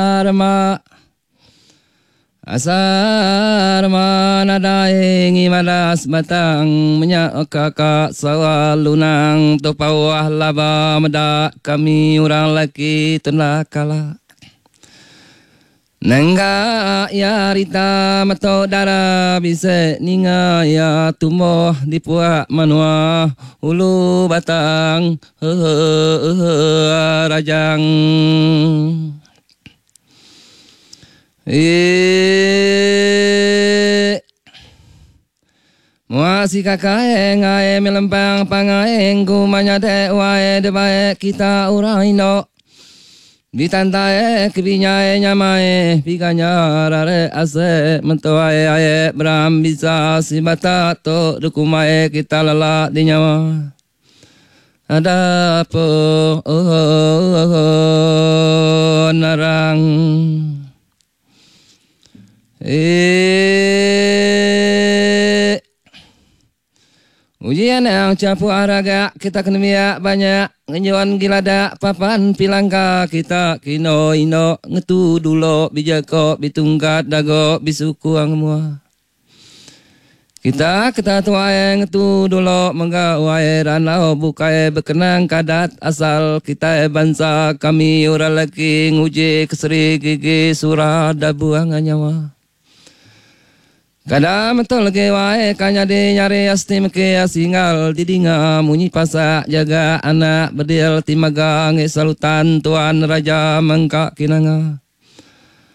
Arma Asarma nadaing imadas batang menyakaka sawalunang topawah laba medak kami orang laki tenakala nangga ya rita mato dara bisa ninga ya tumbuh di puak manua ulu batang rajang muasi kakaeng ae melempang pangaeng kumanya de wae de bae kita urang indo ditantae kebinyai nyamae pikanya rare ase mentoae ae bram bisa sibata to dukumae kita lala di nyawa ada po narang ujian yang capu araga kita kenemia banyak ngenyuan gilada papan pilangka kita kino ino ngetu dulu bijako bitungkat dago bisuku angmua kita tuae ngetu dulu mengga wae ranau bukae bekenang kadat asal kita bangsa kami orang laki nguji keseri gigi surah dabuang nyawa kadang betul lagi wae kanya di nyari asti meke asingal didinga munyi pasak jaga anak berdil timagang salutan tuan raja mengkak kinanga